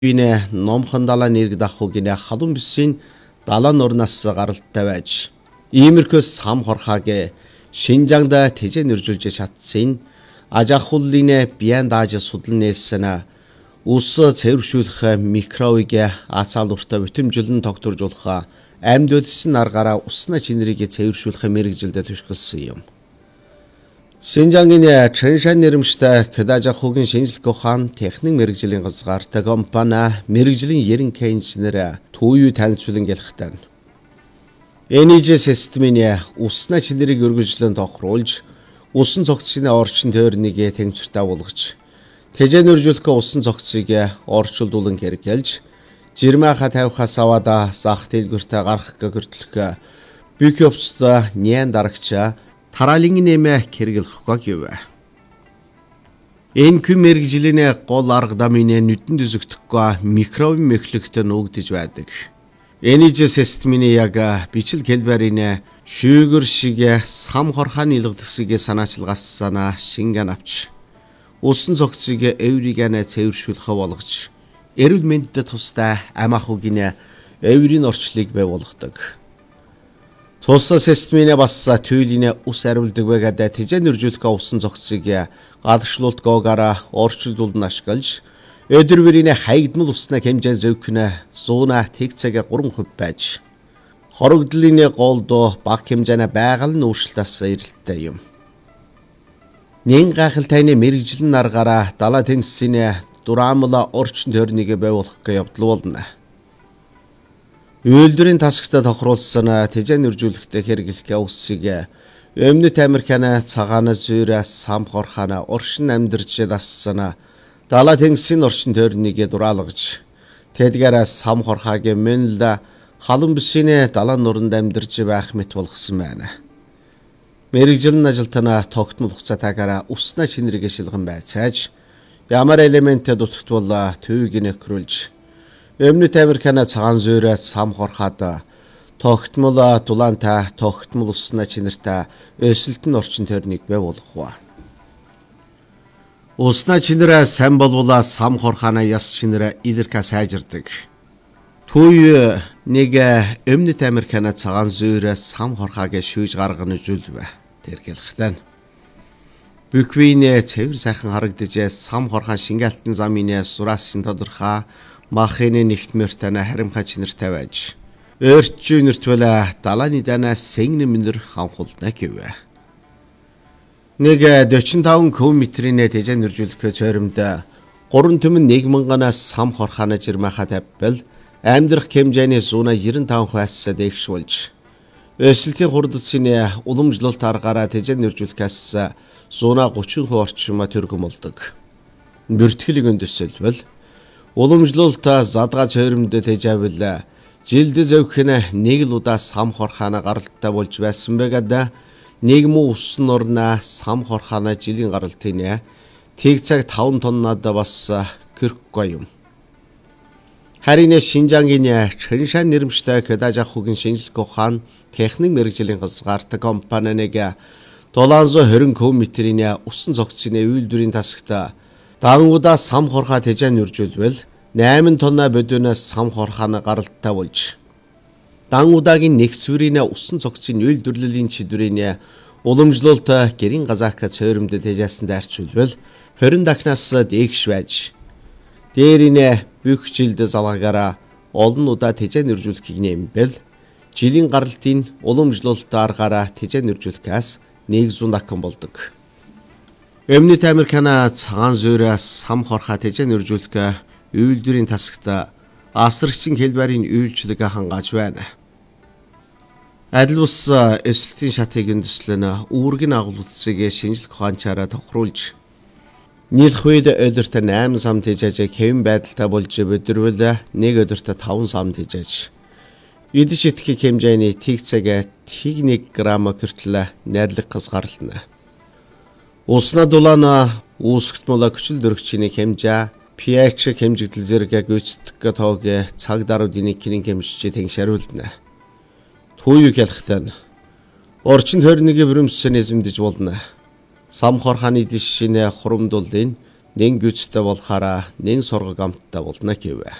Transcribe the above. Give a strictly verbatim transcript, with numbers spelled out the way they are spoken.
Бинэ номхон далайн нэрг дахуу гинэ халуун биссийн далайн нурнаас гаралтай байж иймэрхүүс хам хорхаагэ Шинжаангда тэжээ нэржүүлж чадсан аж ахуйлын бян дааж судлан нээсэн ус цэвэршүүлэх микробыг ацаал уртаа битэмжлэн тогтворжуулах амьд үлсэн аргаараа усна чинрийг цэвэршүүлэх мэрэгжилдэ түшгэлсэн юм. Шинжаангийн Чэншан нэрмжтэй Кэдаж ахуйн шинжилгээ ухаан техник мэрэгжлийн газгаартай компани мэрэгжлийн ерөнхий инженер Төвүй танилцуулан гэлэхтэн. Энэжи системийн усна чинрийг үргэлжлэн тохируулж, усан цогцын орчин тойрныг тэнцвэртэй болгож, тэжээ нэржүүлэх усан цогцыг орчуулдуулан хэрэгжилж, жирмэха тавихаас аваад сах дэлгүртэ гарах гөртлөх бүх явцдаа нян дарагчаа тараалын нэмэ хэрэглэхгүй гэв. Энэ күн мэрэгжлийн гол арга дамын нүдэн дүзэгдэхгүй микробын мэхлэгт нүгдэж байдаг. Энэжи системийн яг бичил хэлбэрийн шүүгэр шиг сам хорхааны илгэдсгийг санаачлагаас санаа шингэн авч усан цогцыг эвригэнэ цэвэршүүлэх болгож эрүүл мэндэд тустай ам ахуйн эврийн орчлыг бий болгодог. Тус системийн бас туйлын ус ариулдаг байгаад тэжээ нэржүүлэх усан цогцыг гадагшлуултгоогаараа орчуулдуулан ашиглаж өдөрвөрийн хаягдмал усна хэмжээ зөвхөн сууна тэг цаг гурван хувь байж хорогдлын голдоо баг хэмжээний байгаль нь өөрчлөлтөөс эрэлттэй юм. Нэн гайхалтай мэрэгжлийн аргаараа далай тэнгисийн дураамла орчин тойрныг байгуулах явдал болно. Үйлдвэрийн тасагтаа тохируулсан тэжээ нэржүүлэхтэй хэрэглэх усыг Өмнөд Америкийн цагаана зүйрэ сам хорхаана оршин амьдарч дассан далай тэнгисийн орчин тойрныг дураалгаж тэдгээр сам хорхаагийн мэнл халуун бисийн далайн нуранд амьдарч байх мэт болгосон байна. Мэргэжилэн ажилтнаа тогтмол хугацаатаагаар усна шинрийг шилгэн байцааж ямар элементтэй дутагдвал төвийг нөхрүүлж Өмнөд Америкийн цагаан зүйрэ сам хорхаад тогтмол дулаантай тогтмол усна чинэртэй өсөлтөн орчин тойрныг бий болгох. Усна чинэрэ сайн болвол сам хорхаана яс чинэрэ илэрхэ сайжирдаг. Төвүй нэг Өмнөд Америкийн цагаан зүйрэ сам хорхааг шүүж гарганы зүйлвэ тэргэлхтэн. Бүхвийн цэвэр сайхан харагдаж сам хорхаан шингээлтэн замын сураасын тодорхой махын нэгтмэртэй харимхай чинэртэй байж өрчүү нэртвэлэ далайны данаас сэнгэн минер ханхулна гэвэ. Нэг дөрвөн километрийн тэжээ нэржүүлэх цойромд гурван түмэн нэг мянганаас сам хорхаана жирмэха тавьбал амьдрах хэмжээний зуна девяносто пять хувиас дээгшүүлж өсөлтийн хурдцын уламжлалт аргаараа тэжээ нэржүүлэхээс зуна тридцать хувь орчим төргөм болдог. Бүртгэлийг өндөсөлбөл уламжлалт задгаа цойромд тэжээвэл жилд зөвхөн нэг л удаа сам хорхаана гаралтай болж байсан байгаад нэг муу усан орна сам хорхаана жилийн гаралтын тэг цаг таван тоннад бас кэрхгүй юм. Харин Шинжаангийн Чэншан нэрмжтэй Кэдаж ахуйн шинжилгээ ухаан техник мэрэгжлийн газгаартай компани нэг долоонзоо хорин километрийн усан цогцын үйлдвэрийн тасагт дангуудаа сам хорхаа тэжээ нэржүүлвэл восемь тонна бодоноос сам хорхаана гаралтай болж дангуудагийн нэгцвэрийн усан цогцын үйлдвэрлэлийн чиглэлийн уламжлалт гэрийн газаак цойромд тэжээсэн дайрчулбал двадцать дахнаас дээгш байж дээрийн бүх жилд залгаагаараа олон удаа тэжээ нэржүүлэхийг нэмбэл жилийн гаралтын уламжлалт аргаараа тэжээ нэржүүлэхээс нэгдүгээр дахин болдог. Өмнөд Америкийн цагаан зүйрэ сам хорхаа тэжээ нэржүүлэх үйлдвэрийн тасагт асрагчийн хэлбэрийн үйлчлэг хангааж байна. Адил бус өсөлтийн шатыг өндөслөн үүргийн агуулгыг шинжилгээ ухаанчаараа тохируулж нийлэх үед өдөрт восемь сам тэжээж хэвэн байдалтай болж өдөрвөл нэг өдөрт таван сам тэжээж идэж итгэх хэмжээний тэг цаг тэг нэг грамм хүртэл найрлаг хязгаарлана. Усна дулаана үүсгэтмөл хүчил дөрөгчийн хэмжээ pH хэмжигдэл зэрэг гүйцэтгэх тоог цаг даруйдын кирийн хэмжиж тэншаруулна. Төвийг ялхтан орчин тойрныг бүрэмссэн эзэмдэж болно. Сам хорхааны дишийн хурамдуулын Нэн гүцтэй болохаараа нэн сургаг амттай болно гэв.